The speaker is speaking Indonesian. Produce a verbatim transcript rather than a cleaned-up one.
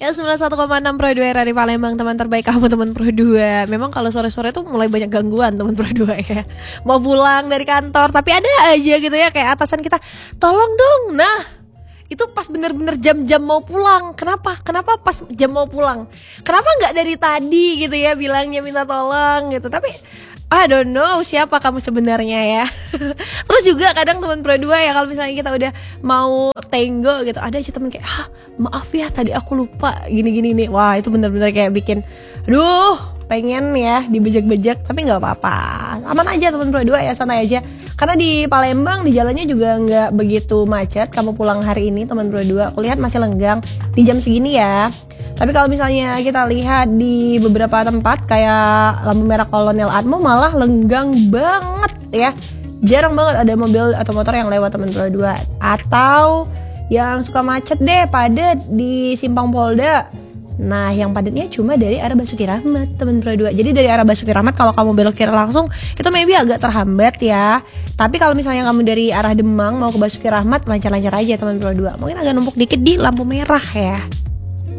Ya sembilan puluh satu koma enam Pro dua dari Palembang, teman terbaik kamu teman Pro dua. Memang kalau sore-sore tuh mulai banyak gangguan teman Pro dua ya. Mau pulang dari kantor tapi ada aja gitu ya kayak atasan kita, tolong dong. Nah, itu pas bener-bener jam-jam mau pulang. Kenapa? Kenapa pas jam mau pulang? Kenapa nggak dari tadi gitu ya bilangnya minta tolong gitu. Tapi I don't know siapa kamu sebenarnya ya. Terus juga kadang teman Pro dua ya, kalau misalnya kita udah mau tenggo gitu, ada aja temen kayak, ah maaf ya tadi aku lupa gini-gini nih. Wah itu bener-bener kayak bikin, aduh pengen ya dibejek-bejek, tapi nggak apa-apa, aman aja teman Pro dua ya, santai aja. Karena di Palembang di jalannya juga nggak begitu macet. Kamu pulang hari ini teman Pro dua, aku lihat masih lenggang di jam segini ya. Tapi kalau misalnya kita lihat di beberapa tempat kayak lampu merah Kolonel Atmo malah lenggang banget ya. Jarang banget ada mobil atau motor yang lewat teman Pro dua. Atau yang suka macet deh, padat di Simpang Polda. Nah yang padatnya cuma dari arah Basuki Rahmat teman Pro dua. Jadi dari arah Basuki Rahmat kalau kamu belok kiri langsung itu maybe agak terhambat ya. Tapi kalau misalnya kamu dari arah Demang mau ke Basuki Rahmat, lancar-lancar aja teman Pro dua. Mungkin agak numpuk dikit di lampu merah ya.